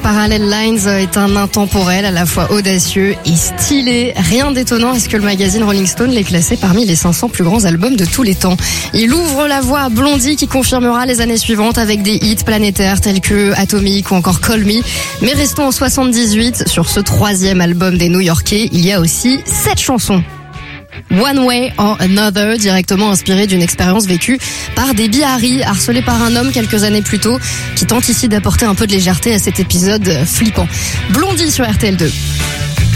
Parallel Lines est un intemporel à la fois audacieux et stylé. Rien d'étonnant à ce que le magazine Rolling Stone l'ait classé parmi les 500 plus grands albums de tous les temps. Il ouvre la voie à Blondie qui confirmera les années suivantes avec des hits planétaires tels que Atomic ou encore Call Me. Mais restons en 78. Sur ce 3e album des New-Yorkais, il y a aussi 7 chansons. One Way or Another, directement inspiré d'une expérience vécue par Debbie Harry, harcelée par un homme quelques années plus tôt, qui tente ici d'apporter un peu de légèreté à cet épisode flippant. Blondie sur RTL2.